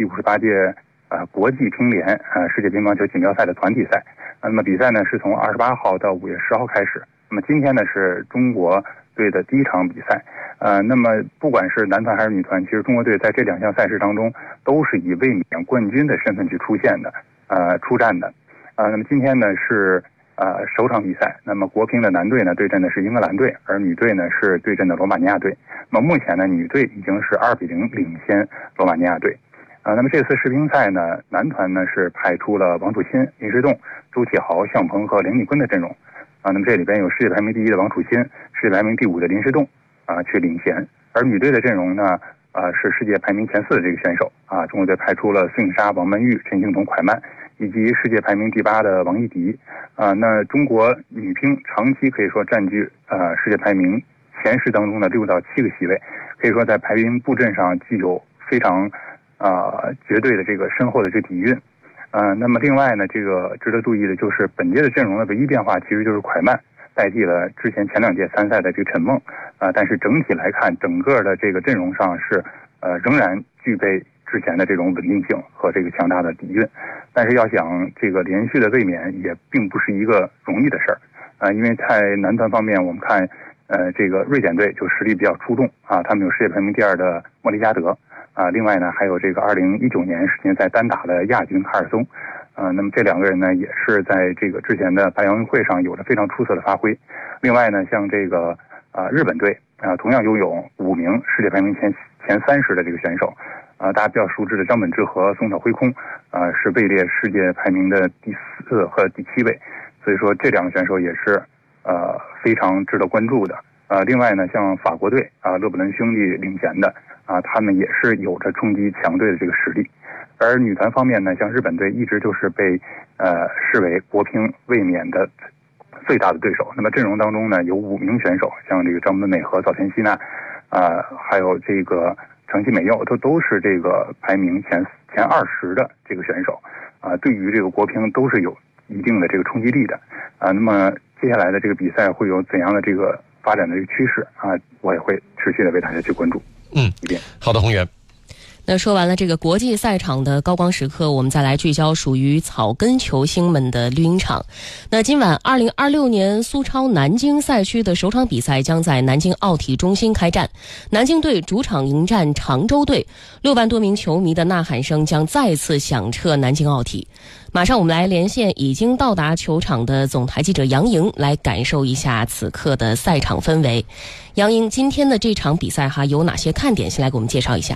第58届国际乒联世界乒乓球锦标赛的团体赛。那么比赛呢是从28号到5月10号开始。那么今天呢是中国队的第一场比赛。那么不管是男团还是女团，其实中国队在这2项赛事当中都是以卫冕冠军的身份去出战的。那么今天呢是首场比赛。那么国乒的男队呢对阵的是英格兰队，而女队呢是对阵的罗马尼亚队。那么目前呢女队已经是2-0领先罗马尼亚队。那么这次世乒赛呢，男团呢是派出了王楚钦、林诗栋、周启豪、向鹏和梁立坤的阵容。那么这里边有世界排名第1的王楚钦，世界排名第5的林诗栋去领衔。而女队的阵容呢是世界排名前4的这个选手中国队派出了孙颖莎、王曼玉、陈幸同、蒯曼，以及世界排名第8的王艺迪。那中国女乒长期可以说占据世界排名前10当中的6到7个席位，可以说在排名布阵上具有非常绝对的这个深厚的这个底蕴。那么另外呢，这个值得注意的就是本届的阵容的唯一变化其实就是蒯曼代替了之前前2届参赛的这个陈梦。但是整体来看，整个的这个阵容上是仍然具备之前的这种稳定性和这个强大的底蕴。但是要想这个连续的卫冕也并不是一个容易的事儿因为在男团方面我们看这个瑞典队就实力比较出众他们有世界排名第2的莫里加德另外呢还有这个2019年世锦赛单打的亚军卡尔松。那么这2个人呢也是在这个之前的巴黎奥运会上有着非常出色的发挥。另外呢像这个日本队同样拥有5名世界排名前30的这个选手大家比较熟知的张本智和松岛辉空是位列世界排名的第4和第7位。所以说这2个选手也是非常值得关注的。另外呢像法国队勒布伦兄弟领衔的他们也是有着冲击强队的这个实力。而女团方面呢，像日本队一直就是被视为国乒卫冕的最大的对手。那么阵容当中呢有5名选手，像这个张本美和早田希娜还有这个长崎美柚都是这个排名前20的这个选手对于这个国乒都是有一定的这个冲击力的那么接下来的这个比赛会有怎样的这个发展的这个趋势我也会持续的为大家去关注。 好的，宏源。 那说完了这个国际赛场的高光时刻，我们再来聚焦属于草根球星们的绿茵场。那今晚2026年苏超南京赛区的首场比赛将在南京奥体中心开战，南京队主场迎战常州队，6万多名球迷的呐喊声将再次响彻南京奥体。马上我们来连线已经到达球场的总台记者杨莹，来感受一下此刻的赛场氛围。杨莹，今天的这场比赛有哪些看点？先来给我们介绍一下。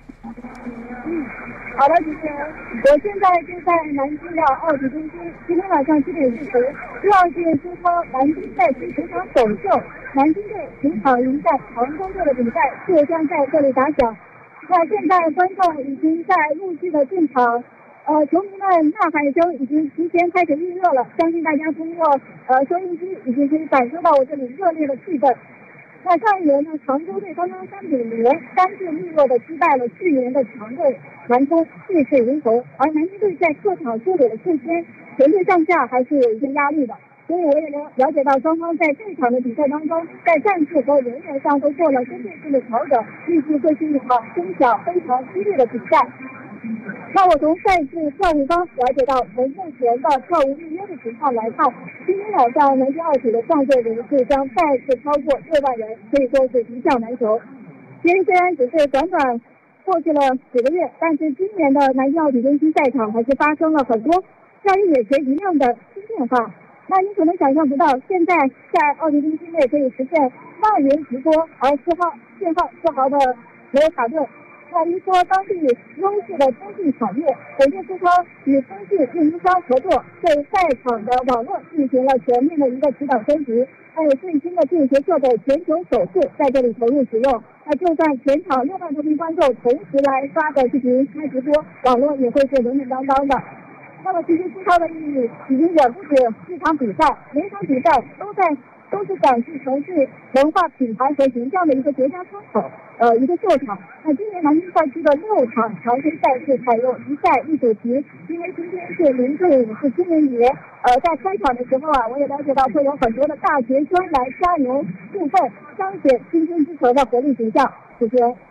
好的，主持人，我现在就在南京的奥体中心。今天晚上7点40，第2届苏超南京赛区首场首秀，南京队主场迎战常州队的比赛就将在这里打响。那现在观众已经在陆续的进场，球迷们呐喊声已经提前开始预热了，相信大家通过收音机已经可以感受到我这里热烈的气氛。那上一轮呢，常州队刚刚3-0单致力弱的击败了去年的强队南通，血血迎头。而南京队在客场输给了富坚，全队上下还是有一些压力的。所以我也了解到双方在这场的比赛当中，在战术和人员上都做了针对性的调整，预计会是一场争抢非常激烈的比赛。那我从赛事票务方了解到，从目前的票务预约的情况来看，今天晚上南京奥体的上座人数将再次超过6万人，可以说是一票难求。其实虽然只是短短过去了几个月，但是今年的南京奥体中心赛场还是发生了很多让人眼前一亮的新变化。那你可能想象不到，现在在奥体中心内可以实现万人直播，而信号丝毫的没有卡顿。那一说当地优势的通信产业，本届苏超与通信运营商合作，对赛场的网络进行了全面的一个指导升级，还有最新的便携设备全球首次在这里投入使用。那就算全场6万多名观众同时来刷的视频开直播，网络也会是稳稳当当的。那么其实苏超的意义已经远不止一场比赛，每场比赛都是展示城市文化品牌和形象的一个绝佳窗口，一个秀场。那今年南京赛区的6场常规赛事采用一赛一主题，因为今天是临近是青年节，在开场的时候我也了解到会有很多的大学生来加油助奋，彰显青春之城的活力形象。主持人。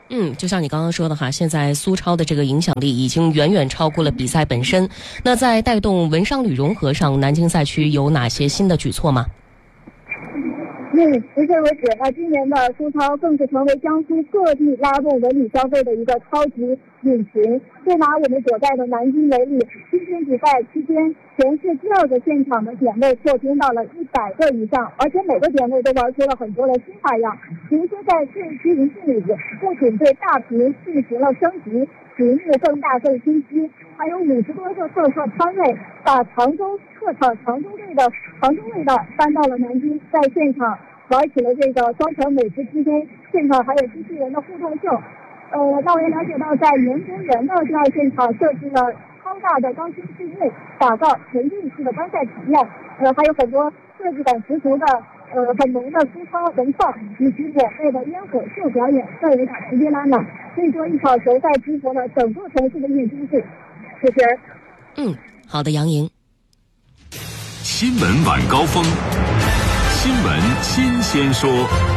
就像你刚刚说的哈，现在苏超的这个影响力已经远远超过了比赛本身。那在带动文商旅融合上，南京赛区有哪些新的举措吗？ 时至为止，今年的苏超更是成为江苏各地拉动文旅消费的一个超级引擎。就拿我们所在的南京为例，今天比赛期间，全市第2个现场的点位扩充到了100个以上，而且每个点位都玩出了很多的新花样。比如说在市区银杏里，不仅对大屏进行了升级，屏幕更大更清晰，还有50多个特色摊位，把常州味道搬到了南京，在现场玩起了这个双城美食之间，现场还有机器人的互动秀。那我也了解到，在园公园的第2现场设置了超大的钢琴剧目，打造沉浸式的观赛体验。还有很多设计感十足的很浓的苏超文创，以及免费的烟火秀表演，氛围感直接拉满。所以说，一场球赛激活了整个城市的夜经济。主持人， 好的，杨莹。 新闻晚高峰，新闻新鲜说。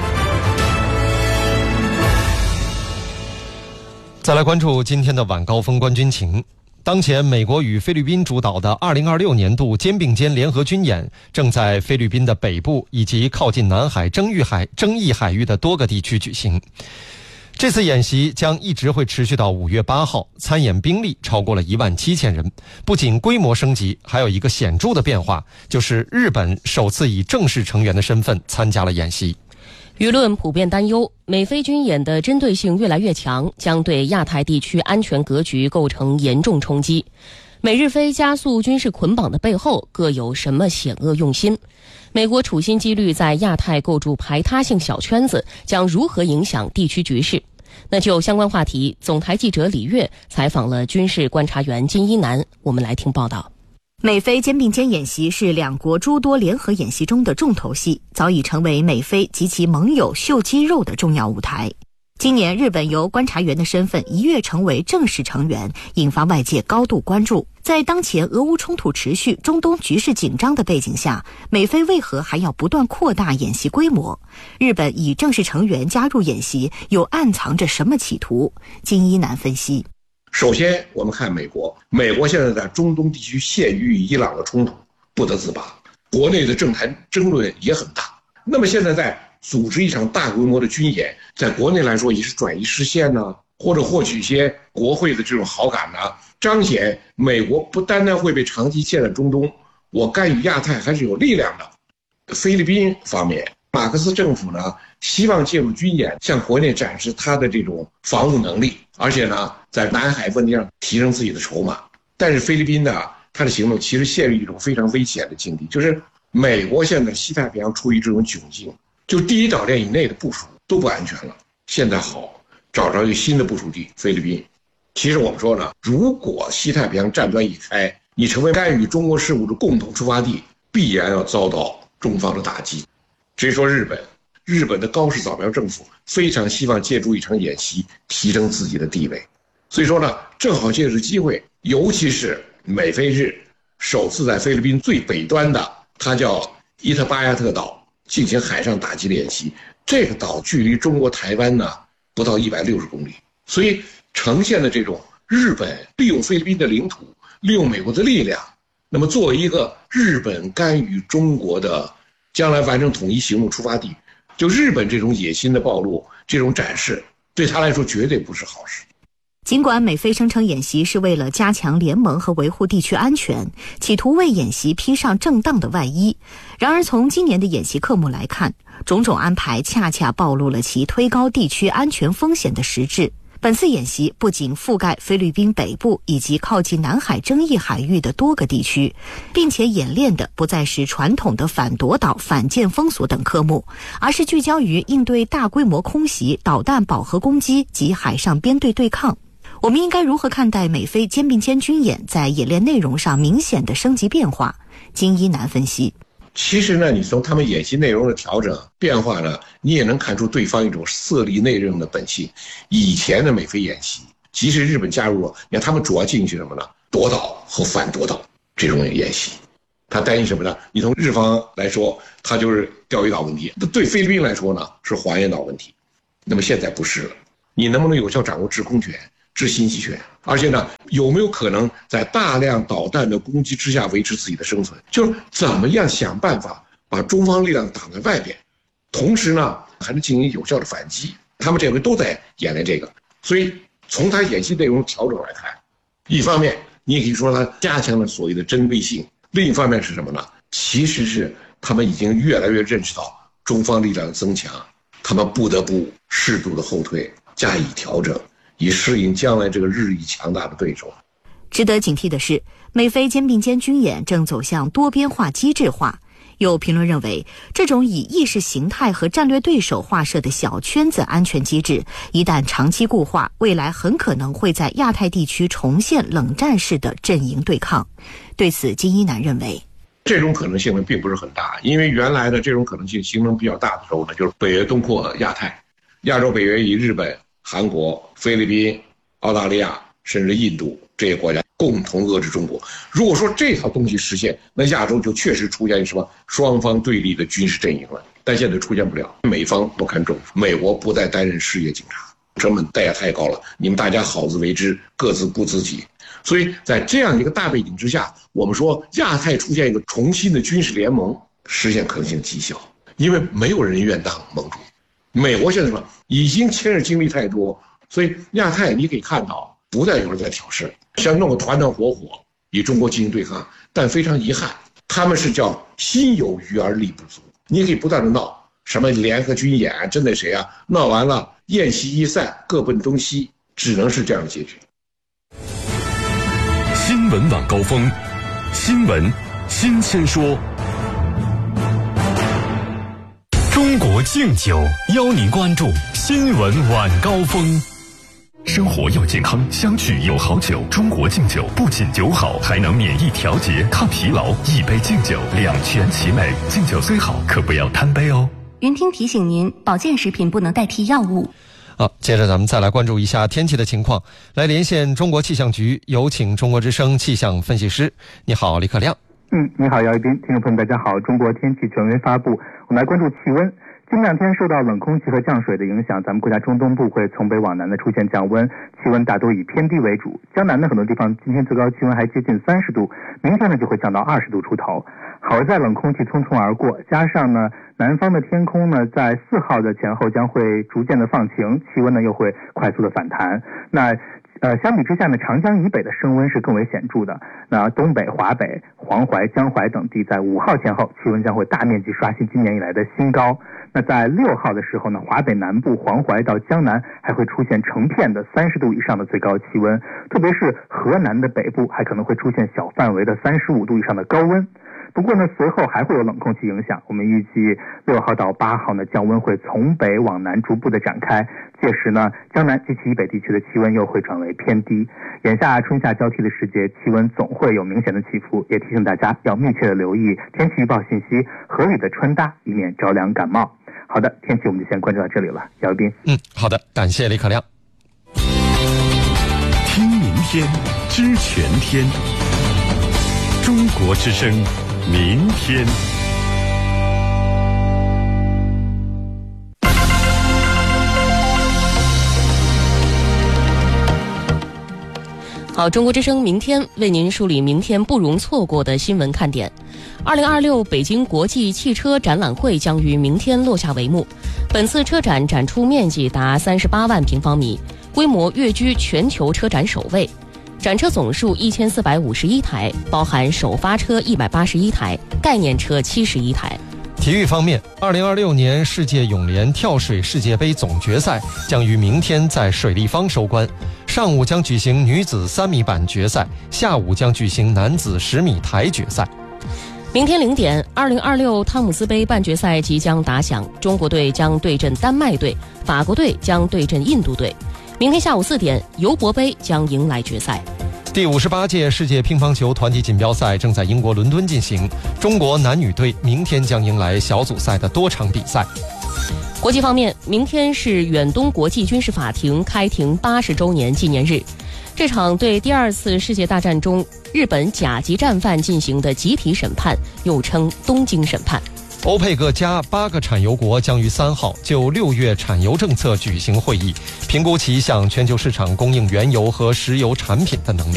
再来关注今天的晚高峰官军情。当前，美国与菲律宾主导的2026年度肩并肩联合军演正在菲律宾的北部以及靠近南海争议海域的多个地区举行。这次演习将一直会持续到5月8号，参演兵力超过了17000人。不仅规模升级，还有一个显著的变化，就是日本首次以正式成员的身份参加了演习。 舆论普遍担忧，美菲军演的针对性越来越强，将对亚太地区安全格局构成严重冲击。美日菲加速军事捆绑的背后，各有什么险恶用心？美国处心积虑在亚太构筑排他性小圈子，将如何影响地区局势？那就相关话题，总台记者李月采访了军事观察员金一南，我们来听报道。 美菲肩并肩演习是两国诸多联合演习中的重头戏，早已成为美菲及其盟友秀肌肉的重要舞台。今年日本由观察员的身份一跃成为正式成员，引发外界高度关注。在当前俄乌冲突持续、中东局势紧张的背景下，美菲为何还要不断扩大演习规模？日本以正式成员加入演习，又暗藏着什么企图？金一南分析。 首先，我们看美国现在在中东地区陷于伊朗的冲突不得自拔，国内的政坛争论也很大。那么现在在组织一场大规模的军演，在国内来说也是转移视线呢，或者获取一些国会的这种好感呢，彰显美国不单单会被长期陷在中东，我干预亚太还是有力量的。菲律宾方面，马克思政府呢希望借助军演向国内展示他的这种防务能力，而且呢在南海问题上提升自己的筹码。但是菲律宾呢，他的行动其实陷入一种非常危险的境地，就是美国现在西太平洋处于这种窘境，就第一岛链以内的部署都不安全了。现在好找着一个新的部署地，菲律宾。其实我们说呢，如果西太平洋战端一开，你成为干预中国事务的共同出发地，必然要遭到中方的打击。至于说日本的高市早苗政府非常希望借助一场演习提升自己的地位，所以说呢，正好借着机会，尤其是美菲日首次在菲律宾最北端的，它叫伊特巴亚特岛进行海上打击演习。这个岛距离中国台湾呢不到160公里，所以呈现的这种日本利用菲律宾的领土，利用美国的力量，那么作为一个日本干预中国的将来完成统一行动出发地，就日本这种野心的暴露，这种展示对他来说绝对不是好事。 尽管美菲声称演习是为了加强联盟和维护地区安全，企图为演习披上正当的外衣，然而从今年的演习科目来看，种种安排恰恰暴露了其推高地区安全风险的实质。本次演习不仅覆盖菲律宾北部以及靠近南海争议海域的多个地区，并且演练的不再是传统的反夺岛、反舰封锁等科目，而是聚焦于应对大规模空袭、导弹饱和攻击及海上编队对抗。我们应该如何看待美菲肩并肩军演在演练内容上明显的升级变化？金一南分析。 其实呢，你从他们演习内容的调整变化呢，你也能看出对方一种色厉内荏的本性。以前的美菲演习，即使日本加入了，你看他们主要进行什么呢？夺岛和反夺岛这种演习。他担心什么呢？你从日方来说，他就是钓鱼岛问题；对菲律宾来说呢，是黄岩岛问题。那么现在不是了， 你能不能有效掌握制空权、制信息权？而且呢，有没有可能在大量导弹的攻击之下维持自己的生存？就是怎么样想办法把中方力量挡在外边，同时呢还能进行有效的反击。他们这回都在演练这个，所以从他演习内容调整来看，一方面你也可以说他加强了所谓的针对性，另一方面是什么呢？其实是他们已经越来越认识到中方力量的增强，他们不得不适度的后退，加以调整，以适应将来这个日益强大的对手。 值得警惕的是，美菲肩并肩军演正走向多边化、机制化。有评论认为，这种以意识形态和战略对手划设的小圈子安全机制，一旦长期固化，未来很可能会在亚太地区重现冷战式的阵营对抗。对此，金一南认为， 这种可能性呢并不是很大，因为原来的这种可能性形成比较大的时候呢，就是北约东扩亚太，亚洲北约以日本、韩国、菲律宾、澳大利亚甚至印度这些国家共同遏制中国。如果说这套东西实现，那亚洲就确实出现什么双方对立的军事阵营了。但现在出现不了，美方不看重，美国不再担任世界警察，成本代价太高了，你们大家好自为之，各自顾自己。所以在这样一个大背景之下，我们说亚太出现一个重新的军事联盟，实现可能性极小，因为没有人愿当盟主。美国现在说已经牵涉精力太多，所以亚太你可以看到不再有人在挑事，想弄个团团伙伙与中国进行对抗，但非常遗憾，他们是叫心有余而力不足。你可以不断的闹什么联合军演针对谁啊，闹完了宴席一散，各奔东西，只能是这样的结局。 新闻晚高峰，新闻新鲜说。中国敬酒邀您关注新闻晚高峰。生活要健康，相聚有好酒。中国敬酒不仅酒好，还能免疫调节、抗疲劳。一杯敬酒，两全其美。敬酒虽好，可不要贪杯哦。 云听提醒您，保健食品不能代替药物。 好，接着咱们再来关注一下天气的情况。来连线中国气象局，有请中国之声气象分析师。你好，李克亮。 你好，姚一斌，听众朋友们，大家好。中国天气权威发布，我们来关注气温。近两天受到冷空气和降水的影响，咱们国家中东部会从北往南的出现降温，气温大多以偏低为主。江南的很多地方今天最高气温还接近30度，明天呢就会降到20度出头。好在冷空气匆匆而过，加上呢南方的天空呢在4号的前后将会逐渐的放晴，气温呢又会快速的反弹。那相比之下呢，长江以北的升温是更为显著的。那东北、华北、黄淮、江淮等地在5号前后气温将会大面积刷新今年以来的新高。那在6号的时候呢，华北南部、黄淮到江南还会出现成片的30度以上的最高气温，特别是河南的北部还可能会出现小范围的35度以上的高温。不过呢，随后还会有冷空气影响，我们预计6号到8号呢，降温会从北往南逐步的展开，届时呢，江南及其以北地区的气温又会转为偏低。眼下春夏交替的时节，气温总会有明显的起伏，也提醒大家要密切的留意天气预报信息，合理的穿搭，以免着凉感冒。好的，天气我们就先关注到这里了，姚斌。 好的，感谢李可亮。 听明天，知全天。中国之声，明天。 好，中国之声明天为您梳理明天不容错过的新闻看点。2026北京国际汽车展览会将于明天落下帷幕。本次车展展出面积达38万平方米，规模跃居全球车展首位。展车总数1451台，包含首发车181台，概念车71台。 体育方面，2026年世界泳联跳水世界杯总决赛将于明天在水立方收官。上午将举行女子3米板决赛，下午将举行男子10米台决赛。 明天0点，2026汤姆斯杯半决赛即将打响，中国队将对阵丹麦队，法国队将对阵印度队。明天下午4点，尤伯杯将迎来决赛。 第58届世界乒乓球团体锦标赛正在英国伦敦进行，中国男女队明天将迎来小组赛的多场比赛。 国际方面，明天是远东国际军事法庭开庭80周年纪念日。这场对第2次世界大战中日本甲级战犯进行的集体审判，又称东京审判。 欧佩克加8个产油国将于3号就6月产油政策举行会议，评估其向全球市场供应原油和石油产品的能力。